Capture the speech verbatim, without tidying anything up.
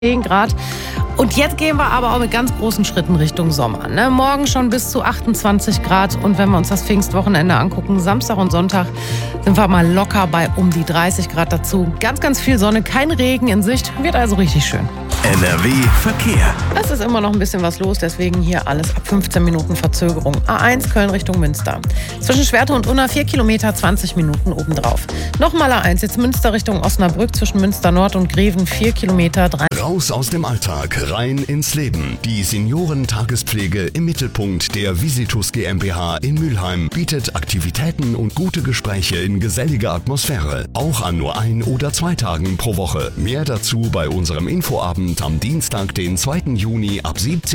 zehn Grad. Und jetzt gehen wir aber auch mit ganz großen Schritten Richtung Sommer. Ne? Morgen schon bis zu achtundzwanzig Grad. Und wenn wir uns das Pfingstwochenende angucken, Samstag und Sonntag, sind wir mal locker bei um die dreißig Grad dazu. Ganz, ganz viel Sonne, kein Regen in Sicht. Wird also richtig schön. N R W Verkehr. Es ist immer noch ein bisschen was los, deswegen hier alles ab fünfzehn Minuten Verzögerung. A eins Köln Richtung Münster. Zwischen Schwerte und Unna vier Kilometer, zwanzig Minuten obendrauf. Nochmal A eins, jetzt Münster Richtung Osnabrück, zwischen Münster Nord und Greven vier Kilometer. drei Raus aus dem Alltag, rein ins Leben. Die Seniorentagespflege im Mittelpunkt der Visitus GmbH in Mülheim bietet Aktivitäten und gute Gespräche in geselliger Atmosphäre. Auch an nur ein oder zwei Tagen pro Woche. Mehr dazu bei unserem Infoabend am Dienstag, den zweiten Juni ab siebzehn Uhr.